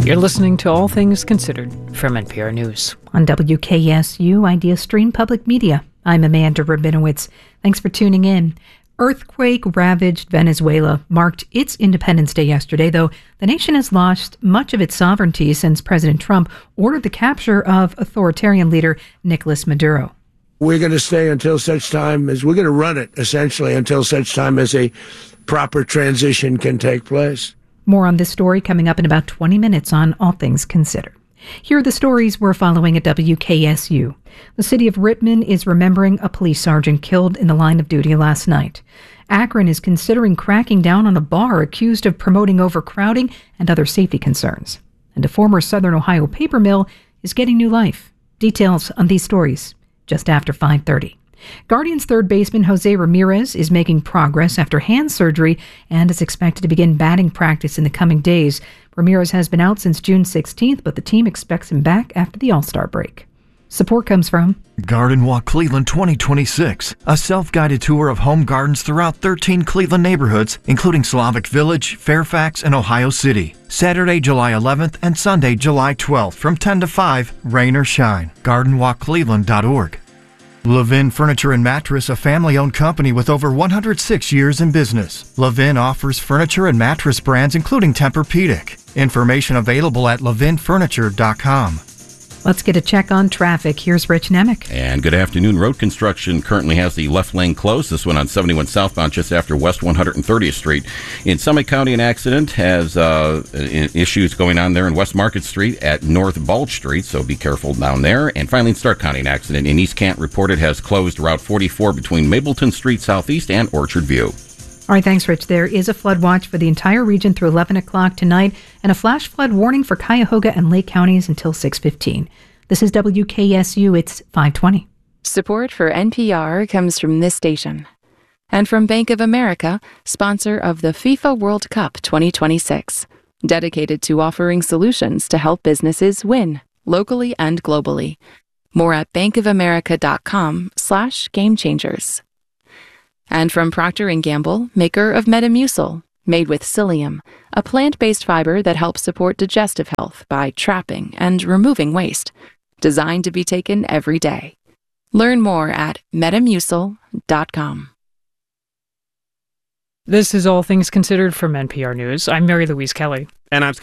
You're listening to All Things Considered from NPR News. On WKSU Idea Stream Public Media, I'm Amanda Rabinowitz. Thanks for tuning in. Earthquake-ravaged Venezuela marked its Independence Day yesterday, though the nation has lost much of its sovereignty since President Trump ordered the capture of authoritarian leader Nicolas Maduro. We're going to stay until such time as we're going to run it, essentially, until such time as a proper transition can take place. More on this story coming up in about 20 minutes on All Things Considered. Here are the stories we're following at WKSU. The city of Rittman is remembering a police sergeant killed in the line of duty last night. Akron is considering cracking down on a bar accused of promoting overcrowding and other safety concerns. And a former Southern Ohio paper mill is getting new life. Details on these stories just after 5:30. Guardians third baseman Jose Ramirez is making progress after hand surgery and is expected to begin batting practice in the coming days. Ramirez has been out since June 16th, but the team expects him back after the All-Star break. Support comes from Garden Walk Cleveland 2026, a self-guided tour of home gardens throughout 13 Cleveland neighborhoods, including Slavic Village, Fairfax, and Ohio City. Saturday, July 11th and Sunday, July 12th from 10 to 5, rain or shine. GardenWalkCleveland.org. Levin Furniture and Mattress, a family-owned company with over 106 years in business. Levin offers furniture and mattress brands including Tempur-Pedic. Information available at levinfurniture.com. Let's get a check on traffic. Here's Rich Nemick. And good afternoon. Road construction currently has the left lane closed. This one on 71 southbound just after West 130th Street. In Summit County, an accident has issues going on there in West Market Street at North Bulge Street, so be careful down there. And finally, in Stark County, an accident in East Kent reported has closed Route 44 between Mapleton Street Southeast and Orchard View. All right, thanks, Rich. There is a flood watch for the entire region through 11 o'clock tonight and a flash flood warning for Cuyahoga and Lake counties until 6:15. This is WKSU. It's 5:20. Support for NPR comes from this station and from Bank of America, sponsor of the FIFA World Cup 2026, dedicated to offering solutions to help businesses win locally and globally. More at bankofamerica.com/gamechangers. And from Procter & Gamble, maker of Metamucil, made with psyllium, a plant-based fiber that helps support digestive health by trapping and removing waste, designed to be taken every day. Learn more at metamucil.com. This is All Things Considered from NPR News. I'm Mary Louise Kelly. And I'm Scott